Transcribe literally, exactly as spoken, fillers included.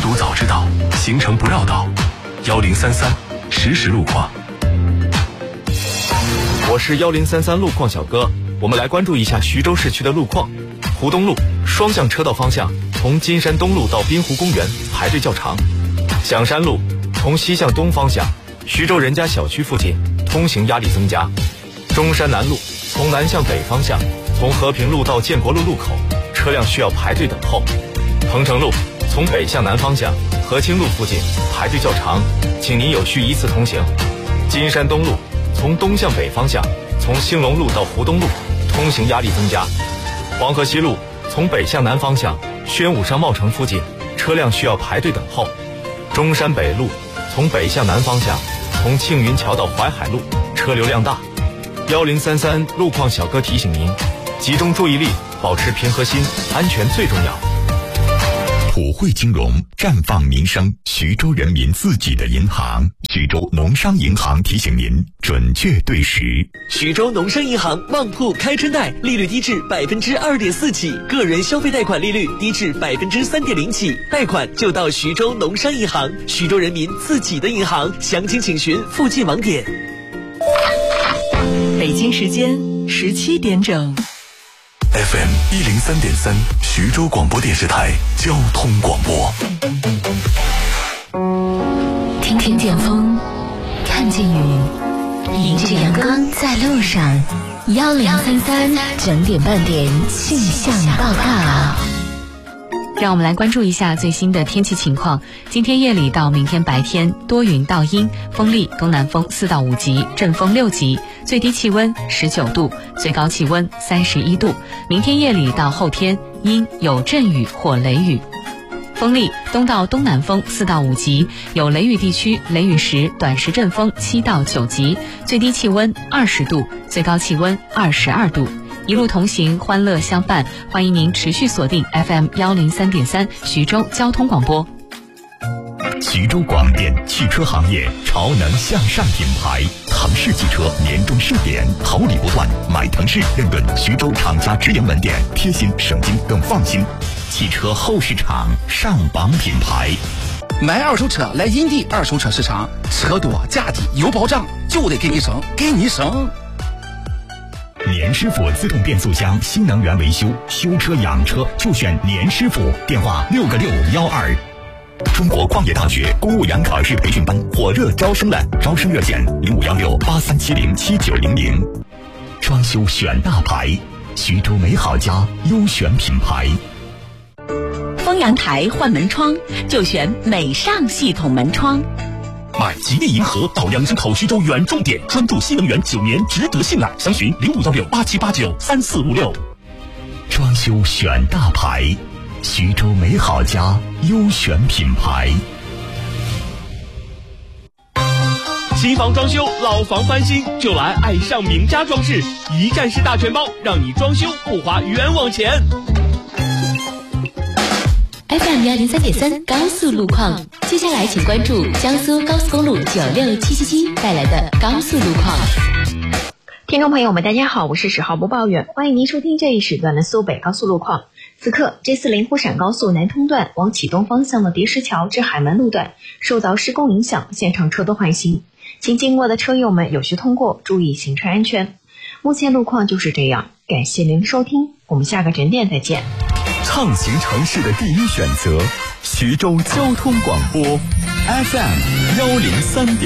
读早知道，行程不绕道。幺零三三实时路况。 我是幺零三三路况小哥，我们来关注一下徐州市区的路况。湖东路双向车道方向，从金山东路到滨湖公园排队较长；响山路从西向东方向，徐州人家小区附近通行压力增加；中山南路从南向北方向，从和平路到建国路路口，车辆需要排队等候；鹏城路从北向南方向，和清路附近排队较长，请您有序依次通行；金山东路从东向北方向，从兴隆路到湖东路，通行压力增加；黄河西路从北向南方向，宣武上茂城附近，车辆需要排队等候；中山北路从北向南方向，从庆云桥到淮海路，车流量大。幺零三三路况小哥提醒您，集中注意力，保持平和心，安全最重要。 普惠金融，绽放民生，徐州人民自己的银行。徐州农商银行提醒您，准确对时。 徐州农商银行旺铺开春贷，利率低至百分之二点四起，个人消费贷款利率低至百分之三点零起，贷款就到徐州农商银行，徐州人民自己的银行。详情请询附近网点。 北京时间十七点整。 F M 一零三点三，徐州广播电视台交通广播。 听听见风，看见雨，迎着阳光在路上。幺零三三整点半点气象报告。 让我们来关注一下最新的天气情况。今天夜里到明天白天多云到阴，风力东南风四到五级，阵风六级，最低气温十九度，最高气温三十一度。明天夜里到后天阴有阵雨或雷雨，风力东到东南风四到五级，有雷雨地区雷雨时短时阵风七到九级，最低气温二十度，最高气温二十二度。一路同行，欢乐相伴，欢迎您持续锁定 F M 幺零三点三徐州交通广播。 徐州广电汽车行业超能向上品牌，腾势汽车年终盛典，好礼不断，买腾势认准徐州厂家直营门店，贴心省心更放心。汽车后市场上榜品牌， 买二手车来银地二手车市场，车多价低有保障，就得给你省，给你省。 年师傅自动变速箱新能源维修，修车养车就选年师傅，电话六个六幺二。中国矿业大学公务员考试培训班火热招生了，招生热线零五幺六八三七零七九零零。装修选大牌，徐州美好家优选品牌。 封阳台换门窗就选美尚系统门窗。 买吉利银河到两江口徐州远重点，专注新能源九年，值得信赖。详询零五幺六八七八九三四五六。 装修选大牌，徐州美好家优选品牌。 新房装修，老房翻新，就来爱上名家装饰，一站式大全包，让你装修不花冤枉钱。 F M 幺零三点三高速路况，接下来请关注江苏高速公路九六七七七带来的高速路况。 听众朋友们，大家好，我是十号播报员，欢迎您收听这一时段的苏北高速路况。此刻 J 四 灵湖陕高速南通段往启东方向的叠石桥至海门路段受到施工影响，现场车多缓行，请经过的车友们有序通过，注意行车安全。目前路况就是这样，感谢您的收听，我们下个整点再见。 畅行城市的第一选择，徐州交通广播 F M 幺零三点